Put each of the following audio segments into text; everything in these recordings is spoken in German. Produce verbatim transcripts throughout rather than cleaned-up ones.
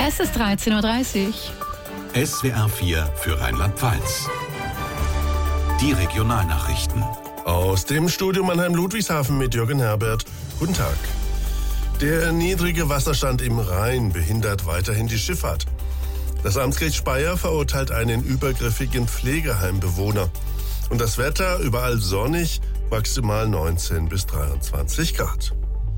Es ist dreizehn Uhr dreißig. S W R vier für Rheinland-Pfalz. Die Regionalnachrichten. Aus dem Studio Mannheim-Ludwigshafen mit Jürgen Herbert. Guten Tag. Der niedrige Wasserstand im Rhein behindert weiterhin die Schifffahrt. Das Amtsgericht Speyer verurteilt einen übergriffigen Pflegeheimbewohner. Und das Wetter überall sonnig, maximal neunzehn bis dreiundzwanzig Grad.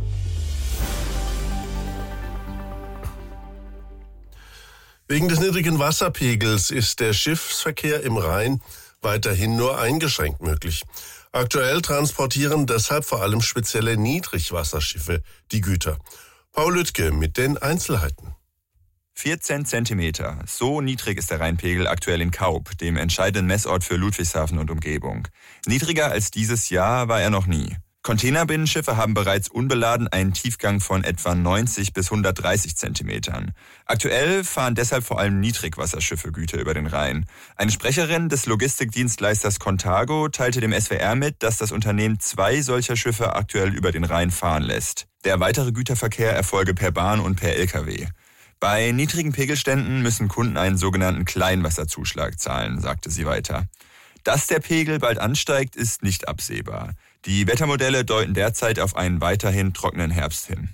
Wegen des niedrigen Wasserpegels ist der Schiffsverkehr im Rhein weiterhin nur eingeschränkt möglich. Aktuell transportieren deshalb vor allem spezielle Niedrigwasserschiffe die Güter. Paul Lüttke mit den Einzelheiten. vierzehn Zentimeter. So niedrig ist der Rheinpegel aktuell in Kaub, dem entscheidenden Messort für Ludwigshafen und Umgebung. Niedriger als dieses Jahr war er noch nie. Containerbinnenschiffe haben bereits unbeladen einen Tiefgang von etwa neunzig bis hundertdreißig Zentimetern. Aktuell fahren deshalb vor allem Niedrigwasserschiffe Güter über den Rhein. Eine Sprecherin des Logistikdienstleisters Contago teilte dem S W R mit, dass das Unternehmen zwei solcher Schiffe aktuell über den Rhein fahren lässt. Der weitere Güterverkehr erfolge per Bahn und per L K W. Bei niedrigen Pegelständen müssen Kunden einen sogenannten Kleinwasserzuschlag zahlen, sagte sie weiter. Dass der Pegel bald ansteigt, ist nicht absehbar. Die Wettermodelle deuten derzeit auf einen weiterhin trockenen Herbst hin.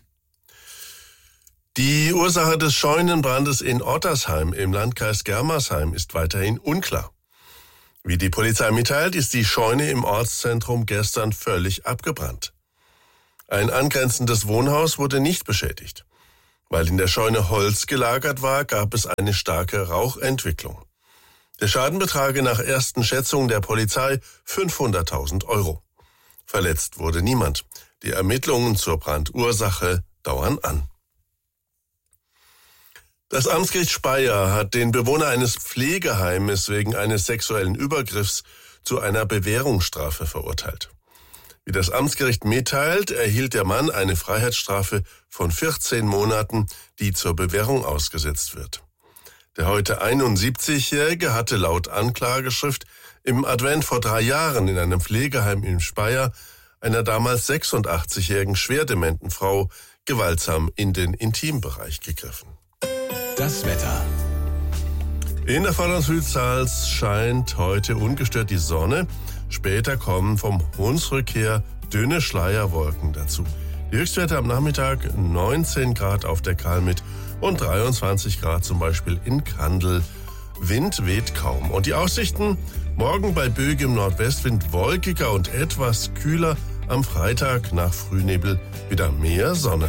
Die Ursache des Scheunenbrandes in Ottersheim im Landkreis Germersheim ist weiterhin unklar. Wie die Polizei mitteilt, ist die Scheune im Ortszentrum gestern völlig abgebrannt. Ein angrenzendes Wohnhaus wurde nicht beschädigt. Weil in der Scheune Holz gelagert war, gab es eine starke Rauchentwicklung. Der Schaden betrage nach ersten Schätzungen der Polizei fünfhunderttausend Euro. Verletzt wurde niemand. Die Ermittlungen zur Brandursache dauern an. Das Amtsgericht Speyer hat den Bewohner eines Pflegeheimes wegen eines sexuellen Übergriffs zu einer Bewährungsstrafe verurteilt. Wie das Amtsgericht mitteilt, erhielt der Mann eine Freiheitsstrafe von vierzehn Monaten, die zur Bewährung ausgesetzt wird. Der heute einundsiebzigjährige hatte laut Anklageschrift im Advent vor drei Jahren in einem Pflegeheim in Speyer einer damals sechsundachtzigjährigen schwerdementen Frau gewaltsam in den Intimbereich gegriffen. Das Wetter. In der Vorland Südpfalz scheint heute ungestört die Sonne. Später kommen vom Hunsrück her dünne Schleierwolken dazu. Die Höchstwerte am Nachmittag neunzehn Grad auf der Kalmit und dreiundzwanzig Grad zum Beispiel in Kandel. Wind weht kaum. Und die Aussichten? Morgen bei böigem Nordwestwind wolkiger und etwas kühler. Am Freitag nach Frühnebel wieder mehr Sonne.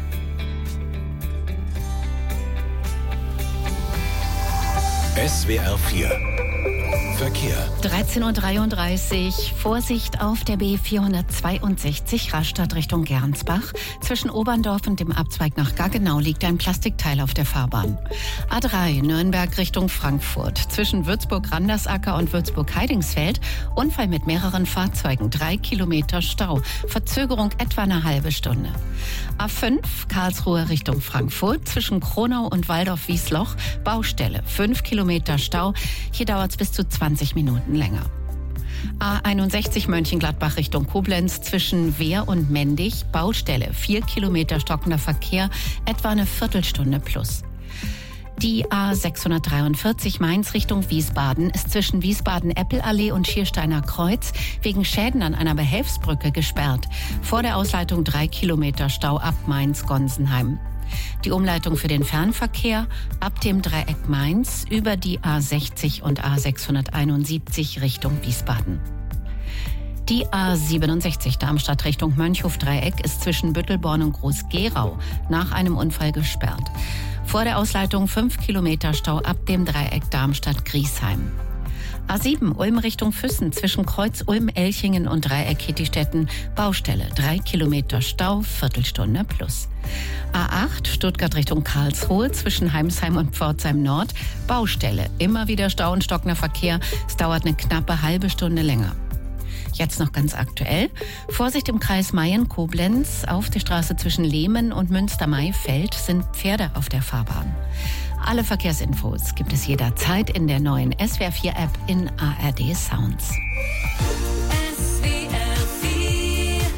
S W R vier Verkehr. dreizehn Uhr dreiunddreißig. Vorsicht auf der B vierhundertzweiundsechzig Rastatt Richtung Gernsbach. Zwischen Oberndorf und dem Abzweig nach Gaggenau liegt ein Plastikteil auf der Fahrbahn. A drei Nürnberg Richtung Frankfurt. Zwischen Würzburg-Randersacker und Würzburg-Heidingsfeld. Unfall mit mehreren Fahrzeugen. Drei Kilometer Stau. Verzögerung etwa eine halbe Stunde. A fünf Karlsruhe Richtung Frankfurt. Zwischen Kronau und Waldorf-Wiesloch. Baustelle. Fünf Kilometer Stau. Hier dauert es bis zu zwanzig Minuten länger. A einundsechzig Mönchengladbach Richtung Koblenz zwischen Wehr und Mendig. Baustelle. Vier Kilometer stockender Verkehr. Etwa eine Viertelstunde plus. Die A sechshundertdreiundvierzig Mainz Richtung Wiesbaden ist zwischen Wiesbaden-Eppelallee und Schiersteiner Kreuz wegen Schäden an einer Behelfsbrücke gesperrt. Vor der Ausleitung drei Kilometer Stau ab Mainz-Gonsenheim. Die Umleitung für den Fernverkehr ab dem Dreieck Mainz über die A sechzig und A sechshunderteinundsiebzig Richtung Wiesbaden. Die A siebenundsechzig Darmstadt Richtung Mönchhof-Dreieck ist zwischen Büttelborn und Groß-Gerau nach einem Unfall gesperrt. Vor der Ausleitung fünf Kilometer Stau ab dem Dreieck Darmstadt-Griesheim. A sieben Ulm Richtung Füssen zwischen Kreuz Ulm-Elchingen und Dreieck Hittistetten. Baustelle. Drei Kilometer Stau, Viertelstunde plus. A acht Stuttgart Richtung Karlsruhe zwischen Heimsheim und Pforzheim Nord. Baustelle. Immer wieder Stau und stockender Verkehr. Es dauert eine knappe halbe Stunde länger. Jetzt noch ganz aktuell. Vorsicht im Kreis Mayen-Koblenz. Auf der Straße zwischen Lehmen und Münster-Maifeld sind Pferde auf der Fahrbahn. Alle Verkehrsinfos gibt es jederzeit in der neuen S W R vier App in A R D Sounds. S W R vier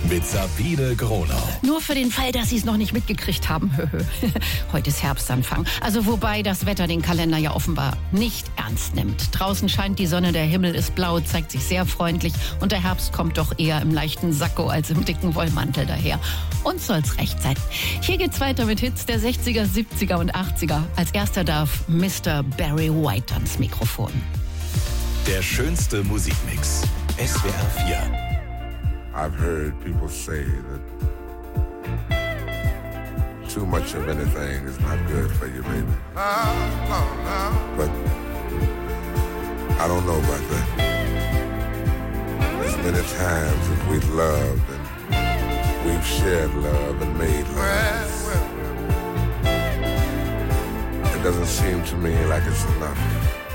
mit Sabine Gronau. Nur für den Fall, dass Sie es noch nicht mitgekriegt haben. Heute ist Herbstanfang. Also wobei das Wetter den Kalender ja offenbar nicht ernst nimmt. Draußen scheint die Sonne, der Himmel ist blau, zeigt sich sehr freundlich. Und der Herbst kommt doch eher im leichten Sakko als im dicken Wollmantel daher. Uns soll's recht sein. Hier geht's weiter mit Hits der sechziger, siebziger und achtziger. Als erster darf Mister Barry White ans Mikrofon. Der schönste Musikmix. S W R vier. I've heard people say that too much of anything is not good for you, baby. But I don't know about that. As many times as we've loved and we've shared love and made love, it doesn't seem to me like it's enough.